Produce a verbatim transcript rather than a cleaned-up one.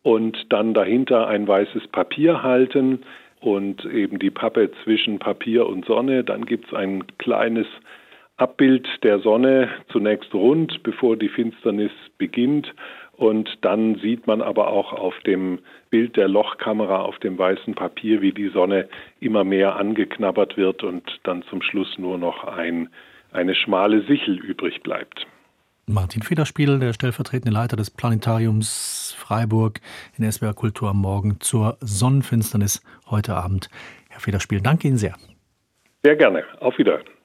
und dann dahinter ein weißes Papier halten und eben die Pappe zwischen Papier und Sonne. Dann gibt es ein kleines Abbild der Sonne, zunächst rund, bevor die Finsternis beginnt. Und dann sieht man aber auch auf dem Bild der Lochkamera auf dem weißen Papier, wie die Sonne immer mehr angeknabbert wird und dann zum Schluss nur noch ein, eine schmale Sichel übrig bleibt. Martin Federspiel, der stellvertretende Leiter des Planetariums Freiburg in S W R Kultur am Morgen zur Sonnenfinsternis heute Abend. Herr Federspiel, danke Ihnen sehr. Sehr gerne. Auf Wiedersehen.